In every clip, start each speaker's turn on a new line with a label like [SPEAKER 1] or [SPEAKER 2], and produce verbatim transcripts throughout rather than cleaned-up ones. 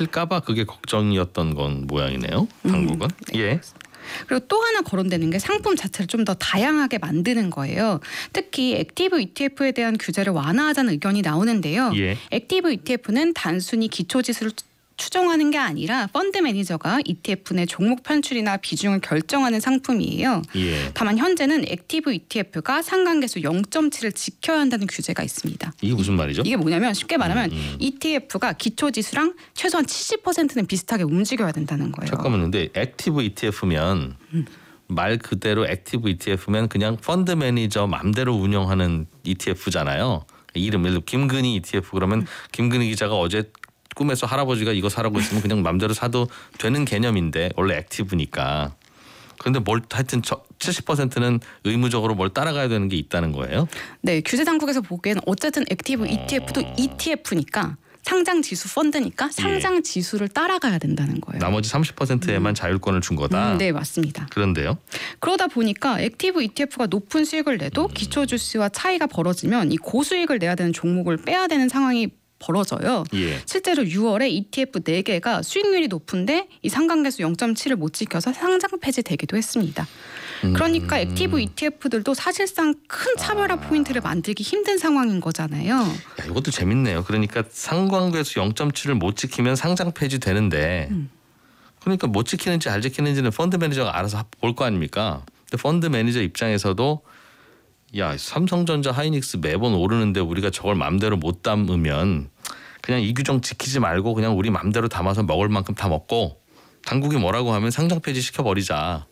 [SPEAKER 1] 찍힐까봐 그게 걱정이었던 건 모양이네요. 당국은.
[SPEAKER 2] 음, 네.
[SPEAKER 1] 예.
[SPEAKER 2] 그리고 또 하나 거론되는 게 상품 자체를 좀 더 다양하게 만드는 거예요. 특히 액티브 이티에프에 대한 규제를 완화하자는 의견이 나오는데요.
[SPEAKER 1] 예.
[SPEAKER 2] 액티브 이티에프는 단순히 기초지수를 추정하는 게 아니라 펀드 매니저가 이티에프 내 종목 편출이나 비중을 결정하는 상품이에요.
[SPEAKER 1] 예.
[SPEAKER 2] 다만 현재는 액티브 이티에프가 상관계수 영 점 칠을 지켜야 한다는 규제가 있습니다.
[SPEAKER 1] 이게 무슨 말이죠?
[SPEAKER 2] 이게 뭐냐면 쉽게 말하면
[SPEAKER 1] 음, 음.
[SPEAKER 2] 이티에프가 기초지수랑 최소한 칠십 퍼센트는 비슷하게 움직여야 된다는 거예요.
[SPEAKER 1] 잠깐만요. 근데 액티브 이티에프면
[SPEAKER 2] 음.
[SPEAKER 1] 말 그대로 액티브 이티에프면 그냥 펀드 매니저 맘대로 운영하는 이티에프잖아요. 이름 예를 들어 김근희 이티에프 그러면 음. 김근희 기자가 어제 꿈에서 할아버지가 이거 사라고 했으면 그냥 맘대로 사도 되는 개념인데 원래 액티브니까. 그런데 뭘 하여튼 칠십 퍼센트는 의무적으로 뭘 따라가야 되는 게 있다는 거예요?
[SPEAKER 2] 네, 규제 당국에서 보기에는 어쨌든 액티브 이티에프도 이티에프니까 상장 지수 펀드니까 상장
[SPEAKER 1] 예.
[SPEAKER 2] 지수를 따라가야 된다는 거예요.
[SPEAKER 1] 나머지 삼십 퍼센트에만 음. 자율권을 준 거다.
[SPEAKER 2] 음, 네, 맞습니다.
[SPEAKER 1] 그런데요?
[SPEAKER 2] 그러다 보니까 액티브 이티에프가 높은 수익을 내도 음. 기초 주수와 차이가 벌어지면 이 고수익을 내야 되는 종목을 빼야 되는 상황이 벌어져요.
[SPEAKER 1] 예.
[SPEAKER 2] 실제로 유월에 이티에프 네 개가 수익률이 높은데 이 상관계수 영 점 칠을 못 지켜서 상장 폐지되기도 했습니다.
[SPEAKER 1] 음.
[SPEAKER 2] 그러니까 액티브 이티에프들도 사실상 큰 차별화 아. 포인트를 만들기 힘든 상황인 거잖아요.
[SPEAKER 1] 야, 이것도 재밌네요. 그러니까 상관계수 영 점 칠을 못 지키면 상장 폐지되는데 음. 그러니까 못 지키는지 잘 지키는지는 펀드 매니저가 알아서 볼 거 아닙니까? 근데 펀드 매니저 입장에서도 야 삼성전자 하이닉스 매번 오르는데 우리가 저걸 맘대로 못 담으면 그냥 이 규정 지키지 말고 그냥 우리 맘대로 담아서 먹을 만큼 다 먹고 당국이 뭐라고 하면 상장 폐지 시켜버리자.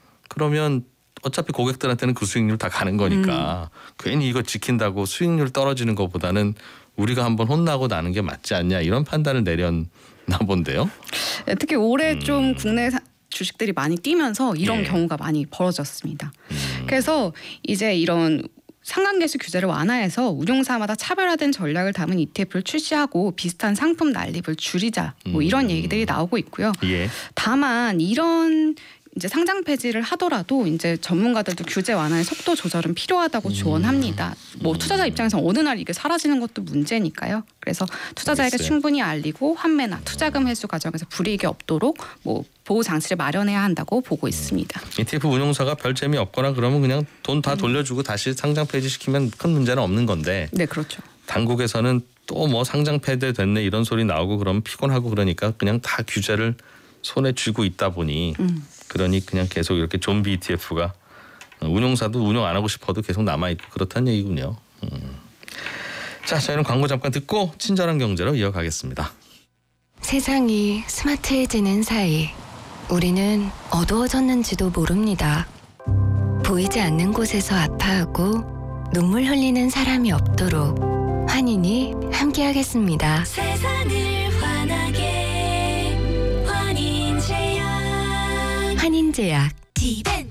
[SPEAKER 1] 그러면 어차피 고객들한테는 그 수익률 다 가는 거니까 음. 괜히 이거 지킨다고 수익률 떨어지는 것보다는 우리가 한번 혼나고 나는 게 맞지 않냐 이런 판단을 내렸나 본데요.
[SPEAKER 2] 특히 올해
[SPEAKER 1] 음.
[SPEAKER 2] 좀 국내 사... 주식들이 많이 뛰면서 이런
[SPEAKER 1] 예.
[SPEAKER 2] 경우가 많이 벌어졌습니다.
[SPEAKER 1] 음.
[SPEAKER 2] 그래서 이제 이런 상관계수 규제를 완화해서 운용사마다 차별화된 전략을 담은 이티에프를 출시하고 비슷한 상품 난립을 줄이자 뭐 이런
[SPEAKER 1] 음.
[SPEAKER 2] 얘기들이 나오고 있고요.
[SPEAKER 1] 예.
[SPEAKER 2] 다만 이런 이제 상장 폐지를 하더라도 이제 전문가들도 규제 완화의 속도 조절은 필요하다고
[SPEAKER 1] 음.
[SPEAKER 2] 조언합니다. 뭐 투자자 입장에서 어느 날 이게 사라지는 것도 문제니까요. 그래서 투자자에게
[SPEAKER 1] 알겠어요.
[SPEAKER 2] 충분히 알리고 환매나 투자금 회수 과정에서 불이익이 없도록 뭐 보호 장치를 마련해야 한다고 보고 있습니다.
[SPEAKER 1] 이티에프 운용사가 별 재미 없거나 그러면 그냥 돈 다 돌려주고 다시 상장 폐지시키면 큰 문제는 없는 건데.
[SPEAKER 2] 네, 그렇죠.
[SPEAKER 1] 당국에서는 또 뭐 상장 폐지됐네 이런 소리 나오고 그러면 피곤하고 그러니까 그냥 다 규제를 손에 쥐고 있다 보니 음. 그러니 그냥 계속 이렇게 좀비 이티에프가 운용사도 운용 안 하고 싶어도 계속 남아있고 그렇다는 얘기군요. 음. 자, 저희는 광고 잠깐 듣고 친절한 경제로 이어가겠습니다.
[SPEAKER 3] 세상이 스마트해지는 사이 우리는 어두워졌는지도 모릅니다. 보이지 않는 곳에서 아파하고 눈물 흘리는 사람이 없도록 환인이 함께하겠습니다.
[SPEAKER 4] 세상을 환하게 환인제약
[SPEAKER 3] 환인제약
[SPEAKER 4] 디벤